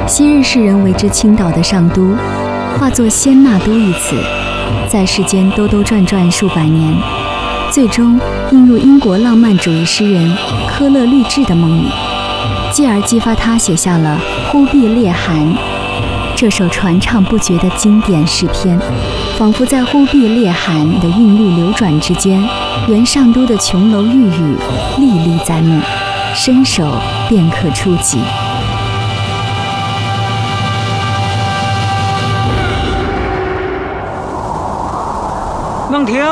昔日世人为之倾倒的上都，化作仙那都一词，在世间兜兜转转数百年，最终映入英国浪漫主义诗人科勒律治的梦里，继而激发他写下了《忽必烈汗》这首传唱不绝的经典诗篇。仿佛在忽必烈汗的韵律流转之间，原上都的琼楼玉宇历历在目，伸手便可触及。 梦婷，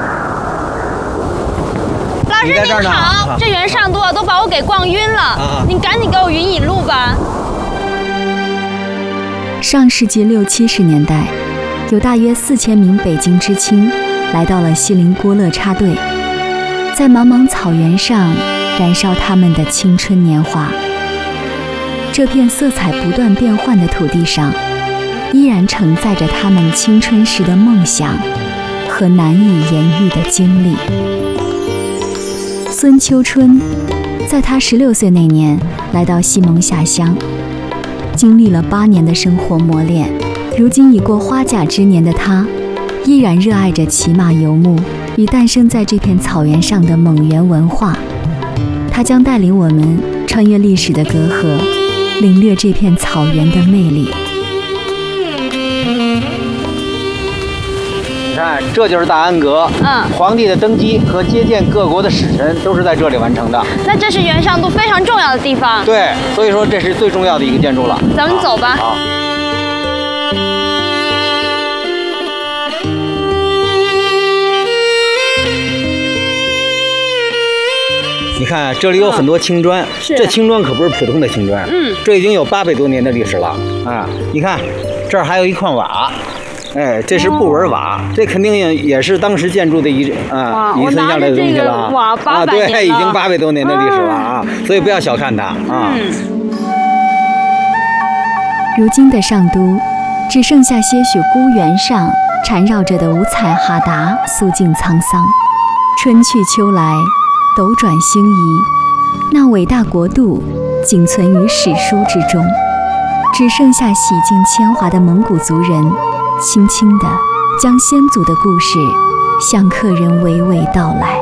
老师您好，这原上都都把我给逛晕了，您赶紧给我云引路吧。 上世纪60、70年代，有大约4000名北京知青来到了锡林郭勒插队，在茫茫草原上燃烧他们的青春年华。这片色彩不断变换的土地上，依然承载着他们青春时的梦想和难以言喻的经历。孙秋春在他16岁那年来到西蒙下乡，经历了8年的生活磨练，如今已过花甲之年的他，依然热爱着骑马游牧与诞生在这片草原上的蒙元文化。他将带领我们穿越历史的隔阂，领略这片草原的魅力。 你看，这就是大安阁。皇帝的登基和接见各国的使臣都是在这里完成的。 那这是原上都非常重要的地方。 对，所以说这是最重要的一个建筑了。 咱们走吧。 好。你看，这里有很多青砖，这青砖可不是普通的青砖，这已经有800多年的历史了啊！你看，这儿还有一块瓦。哎，这是布纹瓦，这肯定也是当时建筑的遗存下来的东西了啊。 对，已经800多年的历史了啊，所以不要小看它啊。 如今的上都，只剩下些许孤原上缠绕着的五彩哈达，肃静沧桑。春去秋来，斗转星移，那伟大国度仅存于史书之中，只剩下洗尽铅华的蒙古族人，轻轻地将先祖的故事向客人娓娓道来。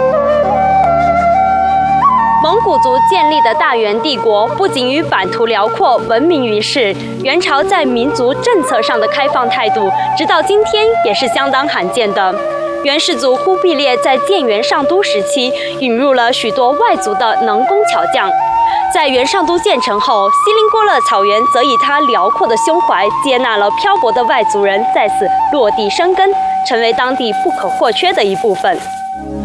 蒙古族建立的大元帝国不仅于版图辽阔闻名于世，元朝在民族政策上的开放态度，直到今天也是相当罕见的。元世祖忽必烈在建元上都时期，引入了许多外族的能工巧匠。在元上都建成后，锡林郭勒草原则以他辽阔的胸怀，接纳了漂泊的外族人，在此落地生根，成为当地不可或缺的一部分。